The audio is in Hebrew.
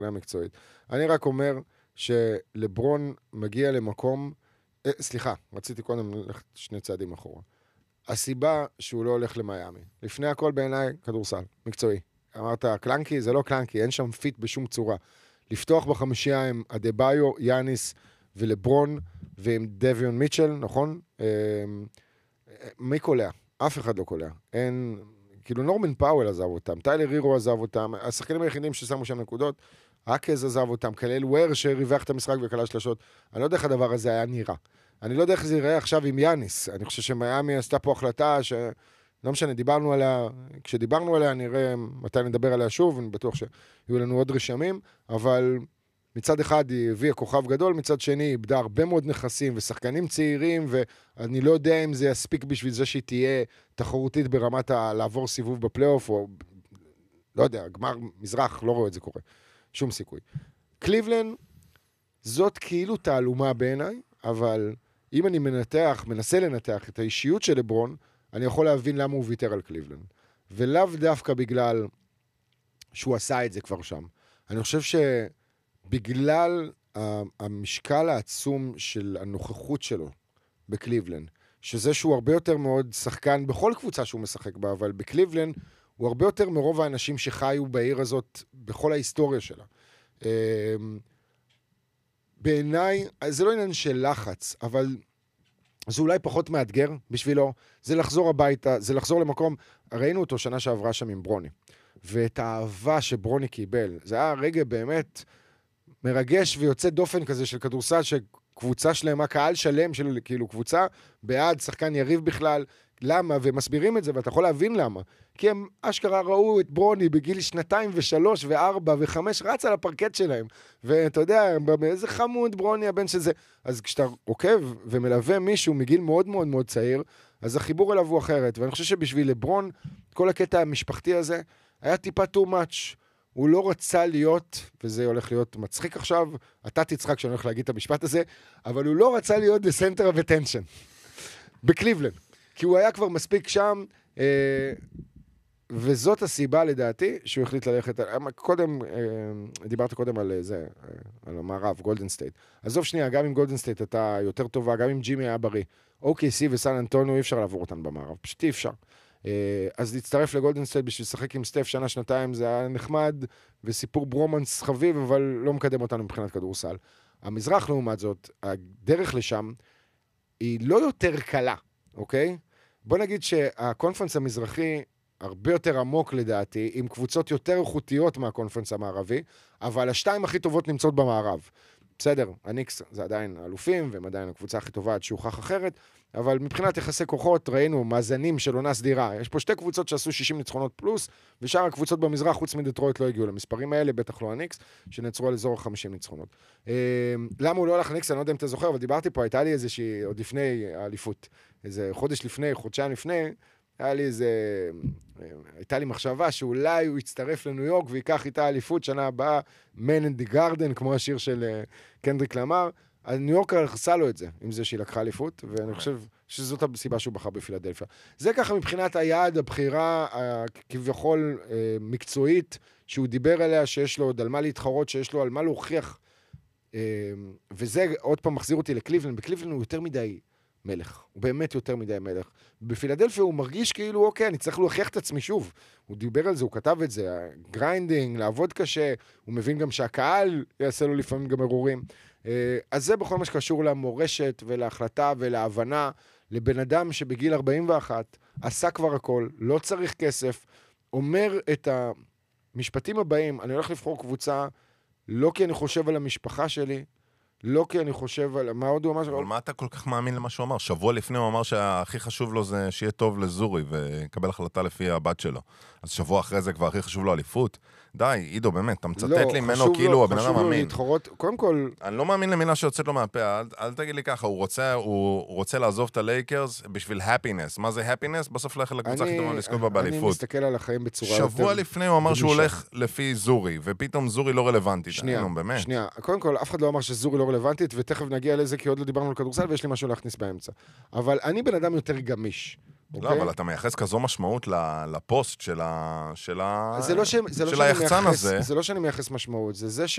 מקצועית. אני רק אומר שלברון מגיע למקום, סליחה, רציתי קודם ללכת שני צעדים אחורה. הסיבה שהוא לא הולך למיימי, לפני הכל בעיניי כדורסל, מקצועי. אמרת, קלנקי, זה לא קלנקי, אין שם פיט בשום צורה. לפתוח בחמישייה עם אדבאיו, יאניס ולברון, ועם דוויון מיטשל, נכון? מי קולע? אף אחד לא קולע. אין, כאילו נורמן פאוול עזב אותם, טיילר הירו עזב אותם, השחקנים היחידים ששמו שם נקודות, אקז עזב אותם, כלל וויר שריווח את המשחק וקלה שלשות. אני לא יודע איך הדבר הזה היה נראה. אני לא יודע איך זה יראה עכשיו עם יאניס. אני חושב שמיימי עשתה פה החלטה ש... לא משנה, דיברנו עליה, כשדיברנו עליה נראה מתי נדבר עליה שוב, אני בטוח שיהיו לנו עוד רשמים, אבל מצד אחד היא הביאה כוכב גדול, מצד שני היא איבדה הרבה מאוד נכסים ושחקנים צעירים, ואני לא יודע אם זה יספיק בשביל זה שהיא תהיה תחרותית ברמת לעבור סיבוב בפלייאוף, או לא יודע, גמר מזרח, לא רואה את זה קורה. שום סיכוי. קליבלנד, זאת כאילו תעלומה בעיניי, אבל אם אני מנסה לנתח את האישיות של לברון, אני יכול להבין למה הוא ויתר על קליבלנד. ולאו דווקא בגלל שהוא עשה את זה כבר שם. אני חושב שבגלל המשקל העצום של הנוכחות שלו בקליבלנד, שזה שהוא הרבה יותר מאוד שחקן בכל קבוצה שהוא משחק בה, אבל בקליבלנד הוא הרבה יותר מרוב האנשים שחיו בעיר הזאת בכל ההיסטוריה שלה. בעיניי, זה לא עניין של לחץ, אבל זה אולי פחות מאתגר בשבילו, זה לחזור הביתה, זה לחזור למקום, ראינו אותו שנה שעברה שם עם ברוני, ואת האהבה שברוני קיבל, זה היה רגע באמת מרגש ויוצא דופן כזה של כדורסל, שקבוצה שלמה, קהל שלם של כאילו קבוצה, בעד שחקן יריב בכלל, למה? ומסבירים את זה, ואתה יכול להבין למה. כי הם אשכרה ראו את ברוני בגיל 2 ו3 ו4 ו5, רץ על הפרקט שלהם. ואתה יודע, איזה חמוד ברוני הבן שזה. אז כשאתה עוקב ומלווה מישהו מגיל מאוד מאוד מאוד צעיר, אז החיבור אליו הוא אחרת. ואני חושב שבשביל לברון, כל הקטע המשפחתי הזה, היה טיפה too much. הוא לא רצה להיות, וזה הולך להיות מצחיק עכשיו, אתה תצחק שאני הולך להגיד את המשפט הזה, אבל הוא לא רצה להיות the center of attention. בקליבלנד. כי הוא היה כבר מספיק שם, וזאת הסיבה לדעתי שהוא החליט ללכת, קודם, דיברתי קודם על זה, על המערב, גולדן סטייט. עזוב שנייה, גם עם גולדן סטייט אתה יותר טובה, גם עם ג'ימי היה בריא. OKC וסן אנטוניו אי אפשר לעבור אותן במערב, פשוט אי אפשר. אז להצטרף לגולדן סטייט בשביל לשחק עם סטף שנה, שנתיים, זה היה נחמד, וסיפור ברומנס חביב, אבל לא מקדם אותנו מבחינת כדורסל. המזרח לעומת זאת, הדרך לשם, היא לא יותר קלה, אוקיי? בוא נגיד שהקונפרנס המזרחי הרבה יותר עמוק לדעתי, עם קבוצות יותר איכותיות מהקונפרנס המערבי, אבל השתיים הכי טובות נמצאות במערב. בסדר, הניקס זה עדיין אלופים, והם עדיין הקבוצה הכי טובה עד שהוכח אחרת, אבל מבחינת יחסי כוחות ראינו מאזנים של עונה סדירה. יש פה שתי קבוצות שעשו 60 ניצחונות פלוס, ושאר הקבוצות במזרח, חוץ מדטרויט, לא הגיעו למספרים האלה, בטח לא הניקס, שנעצרו על אזור 50 ניצחונות. למה הוא לא הלך הניקס? אני לא יודע אם אתה זוכר, אבל דיברתי פה, הייתה לי איזושהי, עוד לפני האליפות, איזה חודש לפני, חודשיים לפני, הייתה לי מחשבה שאולי הוא יצטרף לניו יורק ויקח איתה אליפות שנה הבאה, Man in the Garden, כמו השיר של קנדריק למר. אז ניו יורק עשה לו את זה, עם זה שהיא לקחה אליפות, ואני חושב שזאת הסיבה שהוא בחר בפילדלפיה. זה ככה מבחינת היעד, הבחירה כביכול מקצועית, שהוא דיבר עליה, שיש לו עוד על מה להתחרות, שיש לו על מה להוכיח, וזה עוד פעם מחזיר אותי לקליבלנד. בקליבלנד הוא יותר מדי מלך, הוא באמת יותר מדי מלך. בפילדלפיה הוא מרגיש כאילו, אוקיי, אני צריך להוכיח את עצמי שוב. הוא דיבר על זה, הוא כתב את זה, גריינדינג, לעבוד קשה, הוא מבין גם שהקהל יעשה לו לפעמים גם אירורים. אז זה בכל מה שקשור למורשת ולהחלטה ולהבנה, לבן אדם שבגיל 41 עשה כבר הכל, לא צריך כסף, אומר את המשפטים הבאים, אני הולך לבחור קבוצה, לא כי אני חושב על המשפחה שלי, לא כי אני חושב על... מה עוד הוא אמר? אבל מה אתה כל כך מאמין למה שהוא אמר? שבוע לפני הוא אמר שהכי חשוב לו זה שיהיה טוב לזורי ויקבל החלטה לפי הבת שלו. אז שבוע אחרי זה כבר הכי חשוב לו אליפות. די, עידו, באמת, אתה מצטט לי ממנו כאילו הבן אדם מאמין. קודם כל... אני לא מאמין למילה שיוצאת לו מהפה, אל תגיד לי ככה, הוא רוצה לעזוב את הלייקרס בשביל happiness. מה זה happiness? בסוף ללכת לקבוצה הכי טובה לזכות בה באליפות. אני מסתכל על החיים בצורה יותר... שבוע לפני הוא אמר שהוא הולך לפי זורי, ופתאום זורי לא רלוונטית. שנייה. קודם כל, אף אחד לא אמר שזורי לא רלוונטית, ותכף נגיע לזה, כי עוד לא דיברנו על כדורסל, ויש לי משהו להכניס באמצע. אבל אני בן אדם יותר גמיש. לא, אבל אתה מייחס כזו משמעות לפוסט של היחצן הזה. זה לא שאני מייחס משמעות, זה